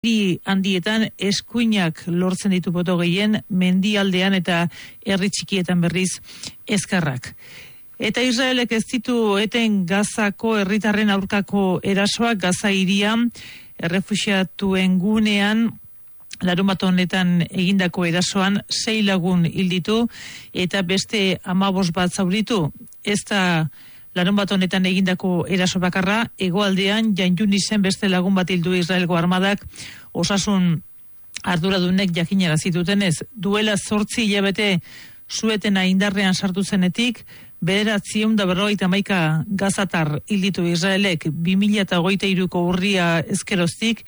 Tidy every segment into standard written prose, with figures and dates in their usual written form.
handietan eskuinak lortzen ditu boto gehien, mendialdean eta herri txikietan berriz ezkerrak. Eta Israelek ez ditu eten Gazako herritarren aurkako erasoak. Gaza hirian errefuxiatuen gunean larunbat honetan egindako erasoan 6 lagun hil ditu eta beste 15 bat zauritu. Ez da larunbat honetan egindako eraso bakarra, hegoaldean Janjunisen beste lagun bat hildu Israelgo armadak osasun arduradunek jakinarazi dutenez. Duela 8 hilabete suetena indarrean sartu zenetik, 951 gazatar hilditu Israelek 2023ko urria ezkeroztik,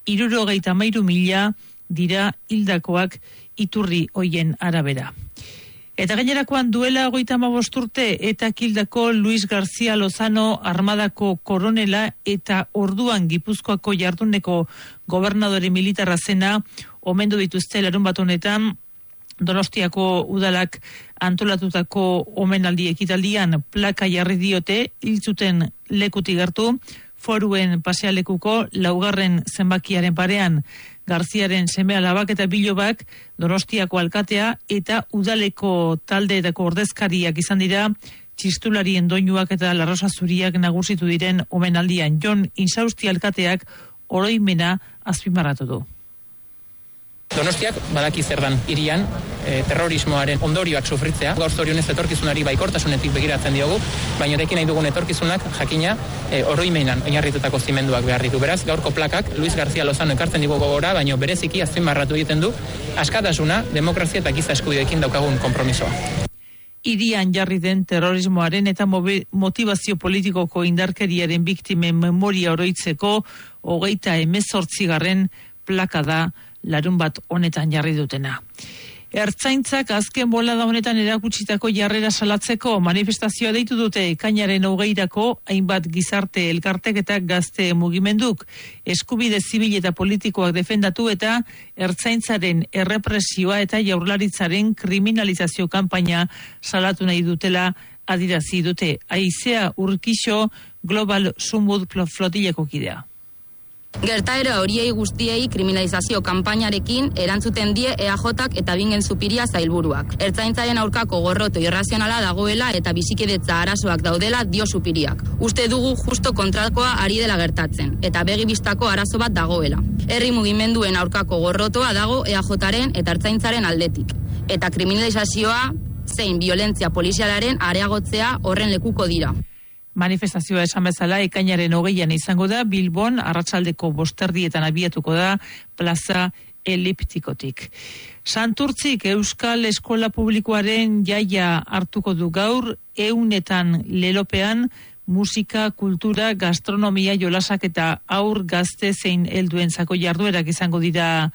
73.000 dira hildakoak iturri hoien arabera. Eta gainerakoan duela 55 urte eta hildako Luis García Lozano armadako koronela eta orduan Gipuzkoako jarduneko gobernadore militarra zena omendu dituzte larunbat honetan Donostiako udalak antolatutako omenaldi ekitaldian. Plaka jarri diote hil zuten lekutik gertu, Foruen pasealekuko 4. zenbakiaren parean. Garziaren seme-alabak eta bilobak Donostiako alkatea eta udaleko taldeetako ordezkariak izan dira txistularien doinuak eta larrosa zuriak nagusitu diren omenaldian. Jon Insausti alkateak oroimena azpimarratu du. Donostiak badaki zer dan hirian terrorismoaren ondorioak sufritzea. Gaur zorionez etorkizunari baikortasunetik begiratzen diogu, baina erekin nahi dugun etorkizunak jakina oroimenan oinarritutako zimenduak behar ditu. Beraz, gaurko plakak Luis García Lozano ekartzen digu gogora, baina bereziki azpimarratu egiten du askatasuna, demokrazia eta giza eskubideekin daukagun konpromisoa. Hirian jarri den terrorismoaren eta motivazio politikoko indarkeriaren biktimen memoria oroitzeko 38. plaka da larunbat honetan jarri dutena. Ertzaintzak azken bolada honetan erakutsitako jarrera salatzeko manifestazioa deitu dute ekainaren 20irako hainbat gizarte elkartek eta gazte mugimenduk. Eskubide zibil eta politikoak defendatu eta ertzaintzaren errepresioa eta jaurlaritzaren kriminalizazio kanpaina salatu nahi dutela adirazi dute. Aizea Urkixo Global Sumud flotileko kidea. Gertaera horiei guztiei kriminalizazio kanpainarekin erantzuten die EAJak eta Bingen Zupiria zailburuak. Ertzaintzaren aurkako gorroto irrazionala dagoela eta bizikidetza arazoak daudela dio Zupiriak. Uste dugu justo kontrakoa ari dela gertatzen eta begibistako arazo bat dagoela. Herri mugimenduen aurkako gorrotoa dago EAJaren eta ertzaintzaren aldetik. Eta kriminalizazioa zein violentzia polizialaren areagotzea horren lekuko dira. Manifestazioa esan bezala ekainaren 20an izango da, Bilbon arratsaldeko 5:00 abiatuko da plaza eliptikotik. Santurtzik Euskal Eskola Publikoaren jaia hartuko du gaur, 100 lelopean musika, kultura, gastronomia, jolasak eta aur gazte zein helduentzako jarduerak izango dira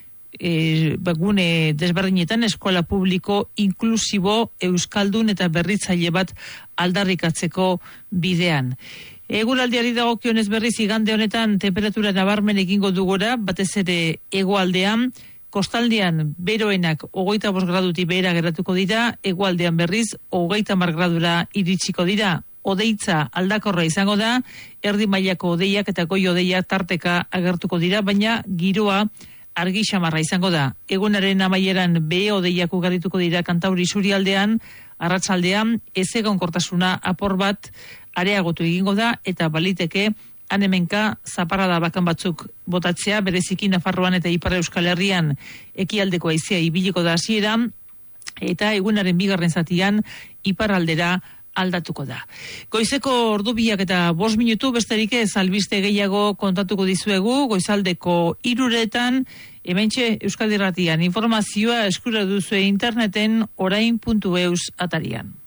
gune desberdinetan. Eskola publiko inklusibo, euskaldun eta berritzaile bat aldarrikatzeko bidean. Eguraldiari dagokionez berriz igande honetan temperatura nabarmen egingo du gora, batez ere hegoaldean, kostaldean beroenak 25 gradutik behera geratuko dira, hegoaldean berriz 30 gradura iritsiko dira. Odeitza aldakorra izango da, erdi mailako odeiak eta goi odeiak tarteka agertuko dira, baina giroa argi xamarra izango da. Egunaren amaieran behe odeiak ugarituko dira Kantauri isurialdean, arratsaldean ezegonkortasuna apur bat areagotu egingo da eta baliteke hemenka zaparrada bakan batzuk botatzea, bereziki Nafarroan eta Ipar Euskal Herrian ekialdeko haizea ibiliko da hasieran eta egunaren bigarren zatian iparraldera aldatuko da. Goizeko ordu 2 eta 5 minutu besterik ez albiste gehiago kontatuko dizuegu, goizaldeko 3:00 hementxe Euskadi Irratian informazioa eskura duzue interneten orain.eus atarian.